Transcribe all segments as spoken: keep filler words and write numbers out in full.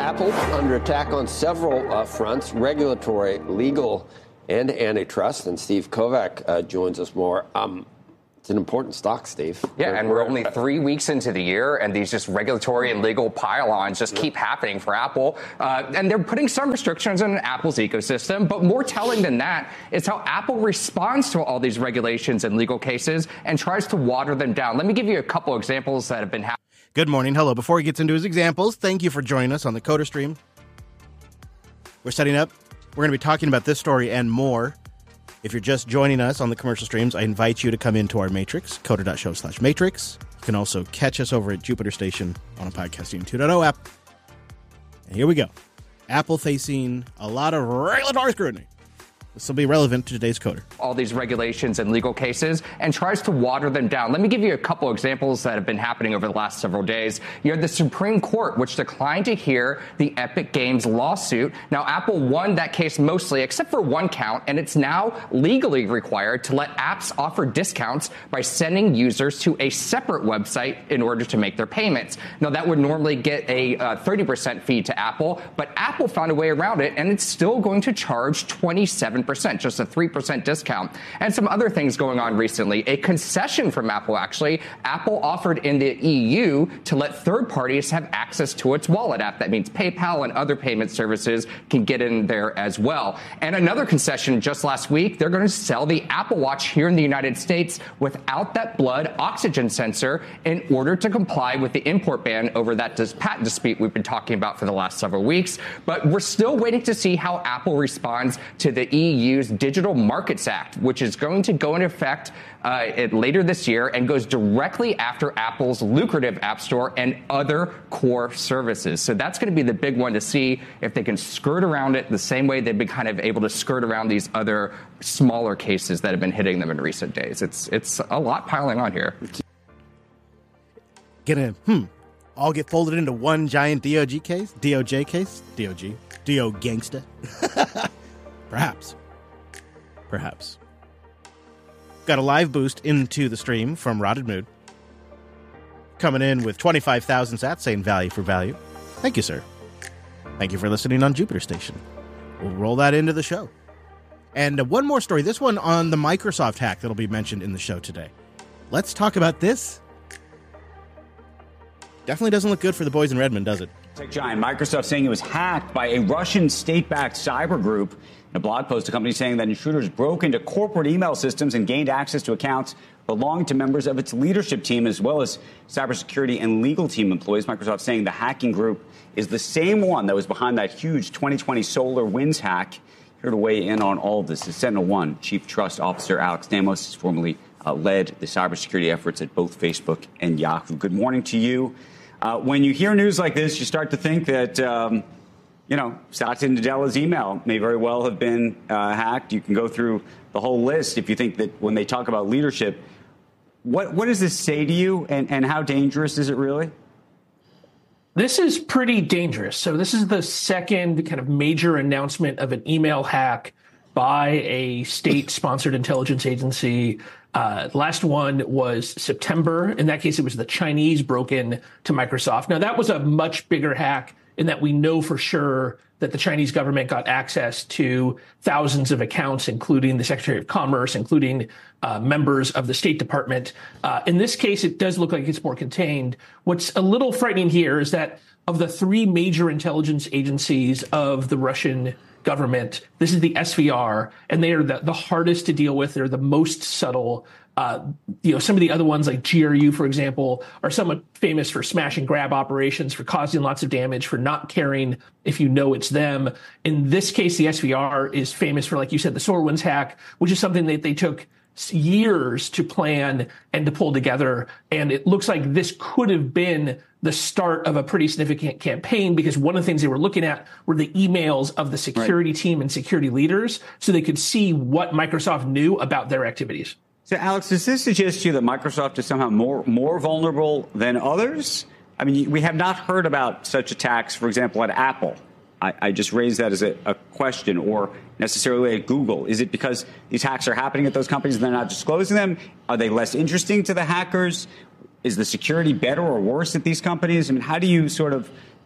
Apple under attack on several uh, fronts, regulatory, legal, and antitrust. And Steve Kovac uh, joins us more. Um, It's an important stock, Steve. Yeah, and we're only three weeks into the year, and these just regulatory and legal pile-ons just keep happening for Apple. Uh, and they're putting some restrictions on Apple's ecosystem, but more telling than that is how Apple responds to all these regulations and legal cases and tries to water them down. Let me give you a couple examples that have been happening. Good morning. Hello. Before he gets into his examples, thank you for joining us on the Coder Stream. We're setting up. We're going to be talking about this story and more. If you're just joining us on the commercial streams, I invite you to come into our Matrix, coder.show slash matrix. You can also catch us over at Jupiter Station on a Podcasting two point oh app. And here we go. Apple facing a lot of regulatory scrutiny. This will be relevant to today's Coder. All these regulations and legal cases and tries to water them down. Let me give you a couple examples that have been happening over the last several days. You had the Supreme Court, which declined to hear the Epic Games lawsuit. Now, Apple won that case mostly, except for one count, and it's now legally required to let apps offer discounts by sending users to a separate website in order to make their payments. Now, that would normally get a uh, thirty percent fee to Apple, but Apple found a way around it, and it's still going to charge twenty-seven percent, just a three percent discount. And some other things going on recently. A concession from Apple, actually. Apple offered in the E U to let third parties have access to its wallet app. That means PayPal and other payment services can get in there as well. And another concession just last week, they're going to sell the Apple Watch here in the United States without that blood oxygen sensor in order to comply with the import ban over that dis- patent dispute we've been talking about for the last several weeks. But we're still waiting to see how Apple responds to the E U's Digital Markets Act, which is going to go into effect uh, it, later this year and goes directly after Apple's lucrative App Store and other core services. So that's going to be the big one to see if they can skirt around it the same way they've been kind of able to skirt around these other smaller cases that have been hitting them in recent days. It's it's a lot piling on here. Gonna, hmm, all get folded into one giant D O G case? D O J case? D O G? D O gangsta? Perhaps. Perhaps. Got a live boost into the stream from Rotted Mood. Coming in with twenty-five thousand sats saying value for value. Thank you, sir. Thank you for listening on Jupiter Station. We'll roll that into the show. And uh, one more story. This one on the Microsoft hack that'll be mentioned in the show today. Let's talk about this. Definitely doesn't look good for the boys in Redmond, does it? Tech giant Microsoft saying it was hacked by a Russian state-backed cyber group. In a blog post, the company saying that intruders broke into corporate email systems and gained access to accounts belonging to members of its leadership team, as well as cybersecurity and legal team employees. Microsoft saying the hacking group is the same one that was behind that huge twenty twenty SolarWinds hack. Here to weigh in on all of this is Sentinel One Chief Trust Officer Alex Damos, who's formerly uh, led the cybersecurity efforts at both Facebook and Yahoo. Good morning to you. Uh, when you hear news like this, you start to think that, um, you know, Satya Nadella's email may very well have been uh, hacked. You can go through the whole list if you think that when they talk about leadership. What what does this say to you, and, and how dangerous is it really? This is pretty dangerous. So this is the second kind of major announcement of an email hack by a state-sponsored intelligence agency. Uh, last one was September. In that case, it was the Chinese broke in to Microsoft. Now, that was a much bigger hack in that we know for sure that the Chinese government got access to thousands of accounts, including the Secretary of Commerce, including uh, members of the State Department. Uh, in this case, it does look like it's more contained. What's a little frightening here is that of the three major intelligence agencies of the Russian government, this is the S V R, and they are the, the hardest to deal with. They're the most subtle. Uh, you know, some of the other ones like G R U, for example, are somewhat famous for smash and grab operations, for causing lots of damage, for not caring if you know it's them. In this case, the S V R is famous for, like you said, the SolarWinds hack, which is something that they took years to plan and to pull together. And it looks like this could have been the start of a pretty significant campaign, because one of the things they were looking at were the emails of the security right. team and security leaders, so they could see what Microsoft knew about their activities. So, Alex, does this suggest to you that Microsoft is somehow more more vulnerable than others? I mean, we have not heard about such attacks, for example, at Apple. I, I just raised that as a, a question, or necessarily at Google. Is it because these hacks are happening at those companies and they're not disclosing them? Are they less interesting to the hackers? Is the security better or worse at these companies? I mean, how do you sort of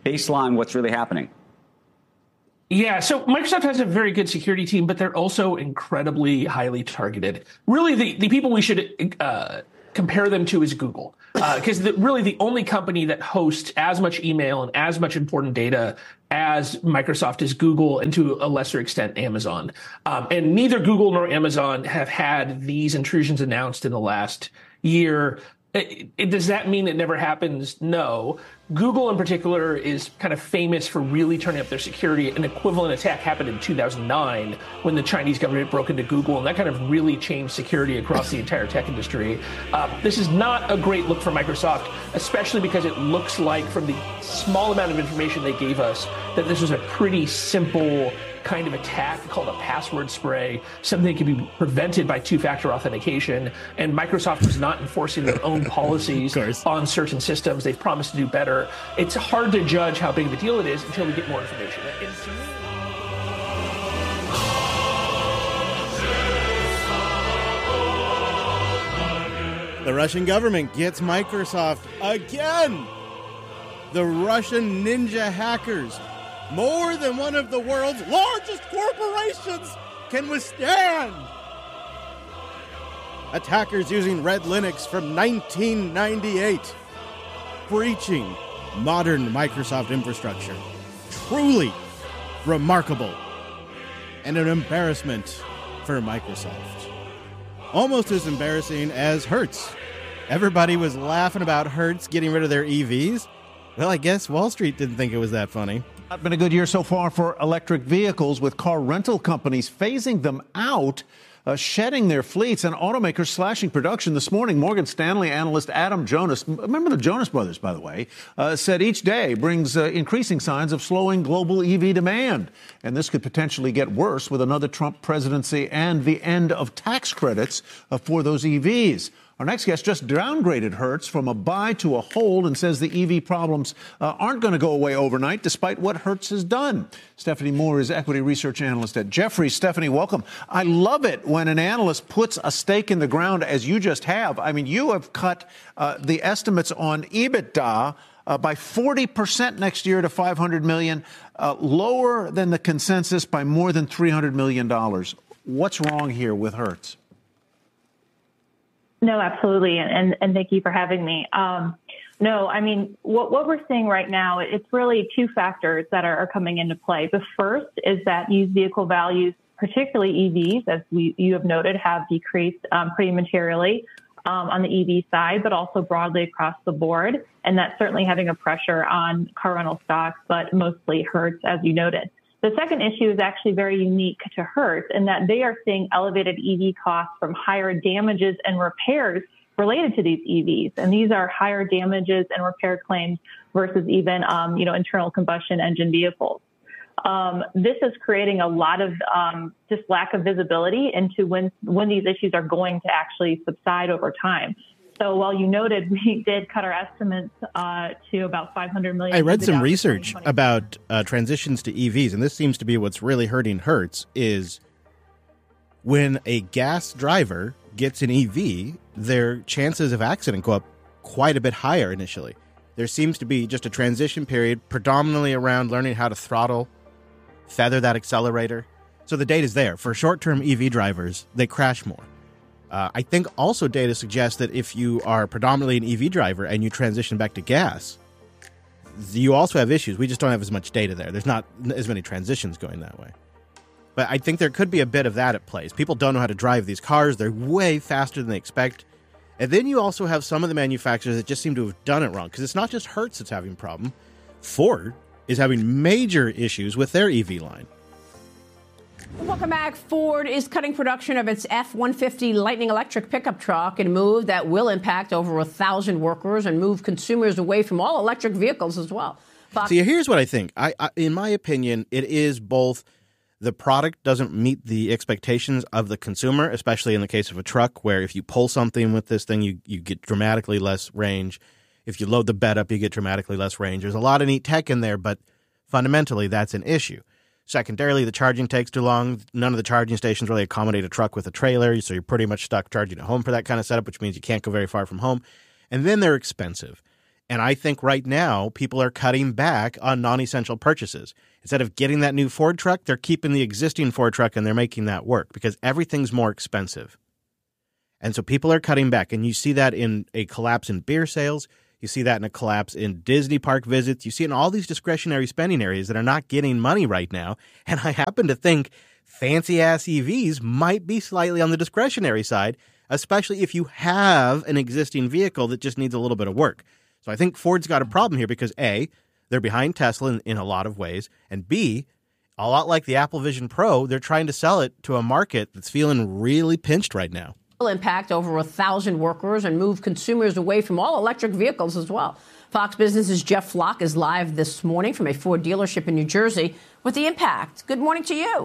baseline what's really happening? Yeah, so Microsoft has a very good security team, but they're also incredibly highly targeted. Really, the, the people we should uh, compare them to is Google, because uh, really the only company that hosts as much email and as much important data as Microsoft is Google, and to a lesser extent, Amazon. Um, and neither Google nor Amazon have had these intrusions announced in the last year. It, it, does that mean it never happens? No. Google in particular is kind of famous for really turning up their security. An equivalent attack happened in two thousand nine when the Chinese government broke into Google, and that kind of really changed security across the entire tech industry. Um, this is not a great look for Microsoft, especially because it looks like, from the small amount of information they gave us, that this was a pretty simple kind of attack called a password spray, something that can be prevented by two-factor authentication. And Microsoft was not enforcing their own policies on certain systems. They've promised to do better. It's hard to judge how big of a deal it is until we get more information. And to me, the Russian government gets Microsoft again. The Russian ninja hackers, more than one of the world's largest corporations can withstand. Attackers using Red Linux from nineteen ninety-eight, breaching modern Microsoft infrastructure. Truly remarkable and an embarrassment for Microsoft. Almost as embarrassing as Hertz. Everybody was laughing about Hertz getting rid of their E Vs. Well, I guess Wall Street didn't think it was that funny. Not been a good year so far for electric vehicles, with car rental companies phasing them out, uh, shedding their fleets, and automakers slashing production. This morning, Morgan Stanley analyst Adam Jonas, remember the Jonas Brothers, by the way, uh, said each day brings uh, increasing signs of slowing global E V demand. And this could potentially get worse with another Trump presidency and the end of tax credits uh, for those E Vs. Our next guest just downgraded Hertz from a buy to a hold and says the E V problems uh, aren't going to go away overnight, despite what Hertz has done. Stephanie Moore is equity research analyst at Jefferies. Stephanie, welcome. I love it when an analyst puts a stake in the ground, as you just have. I mean, you have cut uh, the estimates on EBITDA uh, by forty percent next year to five hundred million dollars, uh, lower than the consensus by more than three hundred million dollars. What's wrong here with Hertz? No, absolutely. And, and thank you for having me. Um, no, I mean, what, what we're seeing right now, it's really two factors that are, are coming into play. The first is that used vehicle values, particularly E Vs, as we, you have noted, have decreased um, pretty materially um, on the E V side, but also broadly across the board. And that's certainly having a pressure on car rental stocks, but mostly Hertz, as you noted. The second issue is actually very unique to Hertz in that they are seeing elevated E V costs from higher damages and repairs related to these E Vs. And these are higher damages and repair claims versus even, um, you know, internal combustion engine vehicles. Um, this is creating a lot of um, just lack of visibility into when, when these issues are going to actually subside over time. So while you noted we did cut our estimates uh, to about five hundred million dollars. I read some research about uh, transitions to E Vs, and this seems to be what's really hurting Hertz, is when a gas driver gets an E V, their chances of accident go up quite a bit higher initially. There seems to be just a transition period predominantly around learning how to throttle, feather that accelerator. So the data's there. For short-term E V drivers, they crash more. Uh, I think also data suggests that if you are predominantly an E V driver and you transition back to gas, you also have issues. We just don't have as much data there. There's not as many transitions going that way. But I think there could be a bit of that at play. People don't know how to drive these cars. They're way faster than they expect. And then you also have some of the manufacturers that just seem to have done it wrong, because it's not just Hertz that's having a problem. Ford is having major issues with their E V line. Welcome back. Ford is cutting production of its F one fifty Lightning electric pickup truck in a move that will impact over a thousand workers and move consumers away from all electric vehicles as well. Fox- See, here's what I think. I, I, in my opinion, it is both the product doesn't meet the expectations of the consumer, especially in the case of a truck, where if you pull something with this thing, you, you get dramatically less range. If you load the bed up, you get dramatically less range. There's a lot of neat tech in there, but fundamentally, that's an issue. Secondarily, the charging takes too long. None of the charging stations really accommodate a truck with a trailer, so you're pretty much stuck charging at home for that kind of setup, which means you can't go very far from home. And then they're expensive. And I think right now people are cutting back on non-essential purchases. Instead of getting that new Ford truck, they're keeping the existing Ford truck and they're making that work because everything's more expensive. And so people are cutting back. And you see that in a collapse in beer sales. You see that in a collapse in Disney park visits. You see it in all these discretionary spending areas that are not getting money right now. And I happen to think fancy-ass E Vs might be slightly on the discretionary side, especially if you have an existing vehicle that just needs a little bit of work. So I think Ford's got a problem here because, A, they're behind Tesla in, in a lot of ways, and B, a lot like the Apple Vision Pro, they're trying to sell it to a market that's feeling really pinched right now. Impact over a thousand workers and move consumers away from all electric vehicles as well. Fox Business's Jeff Flock is live this morning from a Ford dealership in New Jersey with the impact. Good morning to you.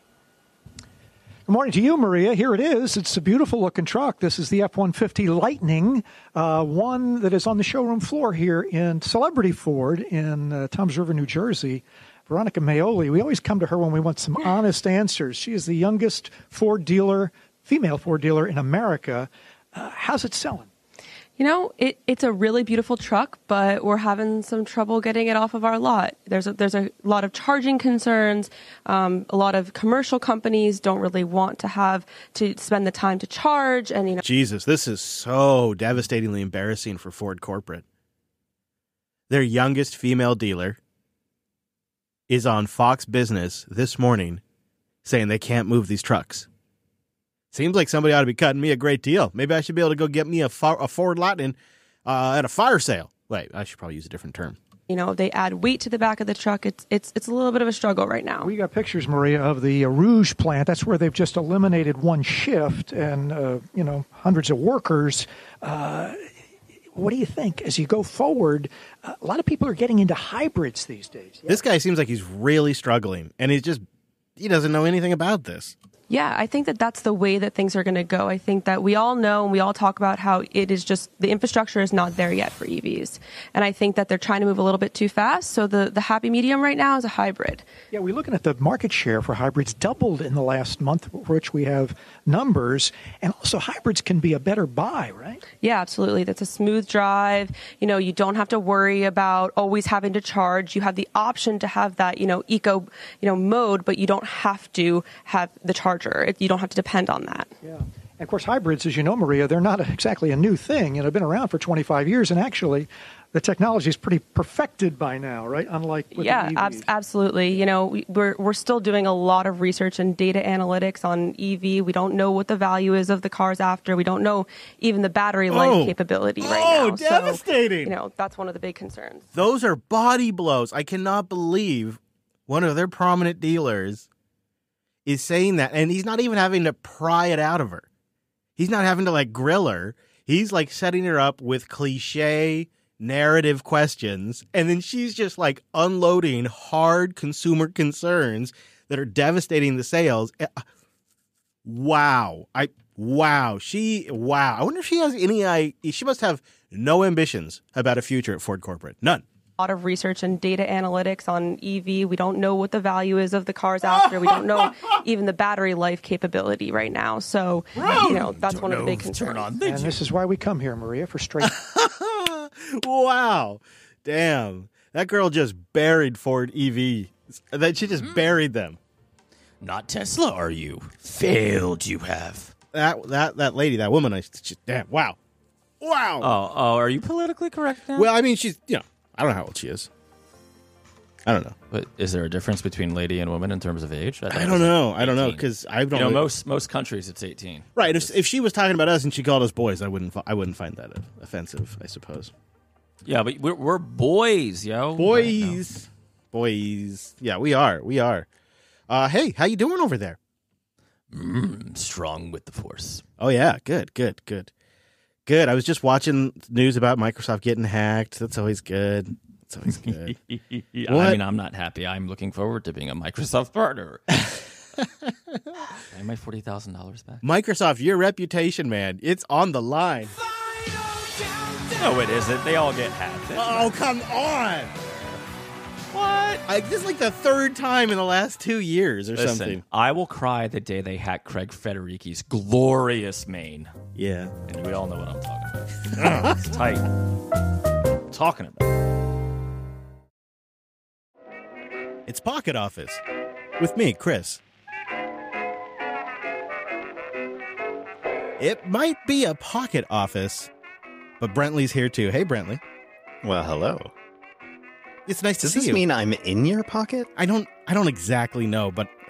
Good morning to you, Maria. Here it is. It's a beautiful-looking truck. This is the F one fifty Lightning, uh, one that is on the showroom floor here in Celebrity Ford in uh, Toms River, New Jersey. Veronica Maioli, we always come to her when we want some honest answers. She is the youngest Ford dealer, female Ford dealer in America. Uh, how's it selling? You know, it, it's a really beautiful truck, but we're having some trouble getting it off of our lot. There's a, there's a lot of charging concerns. Um, a lot of commercial companies don't really want to have to spend the time to charge. And you know, Jesus, this is so devastatingly embarrassing for Ford corporate. Their youngest female dealer is on Fox Business this morning saying they can't move these trucks. Seems like somebody ought to be cutting me a great deal. Maybe I should be able to go get me a, a Ford Lightning uh, at a fire sale. Wait, I should probably use a different term. You know, they add weight to the back of the truck. It's it's it's a little bit of a struggle right now. We got pictures, Maria, of the uh, Rouge plant. That's where they've just eliminated one shift and, uh, you know, hundreds of workers. Uh, what do you think as you go forward? Uh, a lot of people are getting into hybrids these days. Yeah. This guy seems like he's really struggling, and he's just, he doesn't know anything about this. Yeah, I think that that's the way that things are going to go. I think that we all know and we all talk about how it is just the infrastructure is not there yet for E Vs. And I think that they're trying to move a little bit too fast. So the, the happy medium right now is a hybrid. Yeah, we're looking at the market share for hybrids doubled in the last month, for which we have numbers. And also hybrids can be a better buy, right? Yeah, absolutely. That's a smooth drive. You know, you don't have to worry about always having to charge. You have the option to have that, you know, eco, you know, mode, but you don't have to have the charge. You don't have to depend on that. Yeah. And of course, hybrids, as you know, Maria, they're not exactly a new thing. You know, they've been around for twenty-five years, and actually, the technology is pretty perfected by now, right? Unlike with yeah, the ab- absolutely. You know, we, we're we're still doing a lot of research and data analytics on E V. We don't know what the value is of the cars after. We don't know even the battery life oh. capability right oh, now. Oh, devastating! So, you know, that's one of the big concerns. Those are body blows. I cannot believe one of their prominent dealers is saying that, and he's not even having to pry it out of her. He's not having to, like, grill her. He's, like, setting her up with cliche narrative questions, and then she's just, like, unloading hard consumer concerns that are devastating the sales. Wow. I wow. She wow. I wonder if she has any I she must have no ambitions about a future at Ford Corporate. None. Lot of research and data analytics on E V. We don't know what the value is of the cars after. We don't know even the battery life capability right now. So, Bro, you know, that's one of the big concerns. On, and this is why we come here, Maria, for straight. Wow. Damn. That girl just buried Ford E V. That she just buried them. Not Tesla, are you? Failed you have. That that that lady, that woman, I just, damn, wow. Wow. Oh, oh, are you politically correct now? Well, I mean, she's, you know, I don't know how old she is. I don't know. But is there a difference between lady and woman in terms of age? I, I don't know. I don't know because I don't. You know, most most countries it's eighteen. Right. If, if she was talking about us and she called us boys, I wouldn't. I wouldn't find that offensive. I suppose. Yeah, but we're, we're boys, yo. Boys, boys. Yeah, we are. We are. Uh, hey, how you doing over there? Mm, strong with the force. Oh yeah, good, good, good. Good. I was just watching news about Microsoft getting hacked. That's always good. That's always good. I mean, I'm not happy. I'm looking forward to being a Microsoft partner. I my forty thousand dollars back. Microsoft, your reputation, man, it's on the line. No, it isn't. They all get hacked. That's oh, come on. What? I, this is like the third time in the last two years or Listen, something. I will cry the day they hack Craig Federighi's glorious main. Yeah. And we all know what I'm talking about. It's tight. talking about. It's Pocket Office with me, Chris. It might be a pocket office, but Brentley's here too. Hey, Brentley. Well, hello. It's nice to Does see this you. mean I'm in your pocket? I don't I don't exactly know, but